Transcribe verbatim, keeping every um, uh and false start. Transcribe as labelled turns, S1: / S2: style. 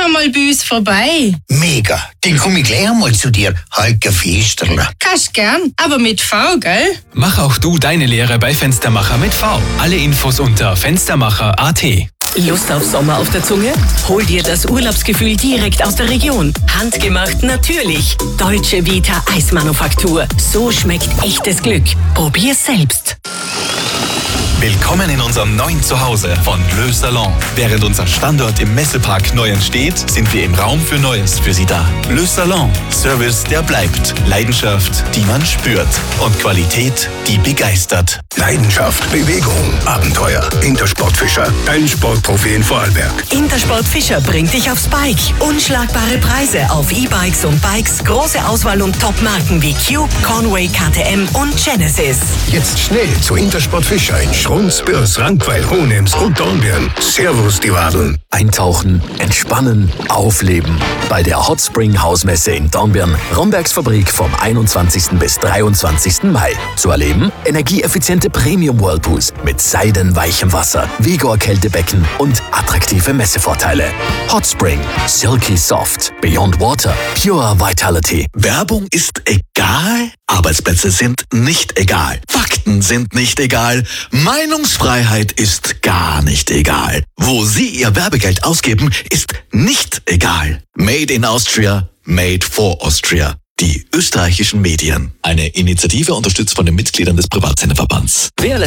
S1: einmal bei uns vorbei.
S2: Mega, dann komm ich gleich einmal zu dir. Heike Festerler.
S1: Kannst gern, aber mit V, gell?
S3: Mach auch du deine Lehre bei Fenstermacher mit V. Alle Infos unter fenstermacher punkt a t.
S4: Lust auf Sommer auf der Zunge? Hol dir das Urlaubsgefühl direkt aus der Region. Handgemacht natürlich. Dolce Vita Eismanufaktur. So schmeckt echtes Glück. Probier's selbst.
S5: Willkommen in unserem neuen Zuhause von Le Salon. Während unser Standort im Messepark neu entsteht, sind wir im Raum für Neues für Sie da. Le Salon. Service, der bleibt. Leidenschaft, die man spürt. Und Qualität, die begeistert.
S6: Leidenschaft, Bewegung, Abenteuer. Intersport Fischer, dein Sportprofi in Vorarlberg.
S4: Intersport Fischer bringt dich aufs Bike. Unschlagbare Preise auf E-Bikes und Bikes. Große Auswahl und Top-Marken wie Cube, Conway, K T M und Genesis.
S6: Jetzt schnell zu Intersport Fischer in Schrunz, Bürs, Rankweil, Hohenems und Dornbirn. Servus, die Wadeln.
S7: Eintauchen, entspannen, aufleben. Bei der Hot Spring Hausmesse in Dornbirn, Rombergs Fabrik vom einundzwanzigsten bis dreiundzwanzigsten Mai. Zu erleben, energieeffiziente Premium-Whirlpools mit seidenweichem Wasser, Vigor-Kältebecken und attraktive Messevorteile. Hot Spring, Silky Soft, Beyond Water, Pure Vitality.
S5: Werbung ist egal, Arbeitsplätze sind nicht egal, Fakten sind nicht egal, Meinungsfreiheit ist gar nicht egal. Wo Sie Ihr Werbegeld ausgeben, ist nicht egal. Made in Austria, made for Austria. Die österreichischen Medien. Eine Initiative unterstützt von den Mitgliedern des Privatsenderverbands.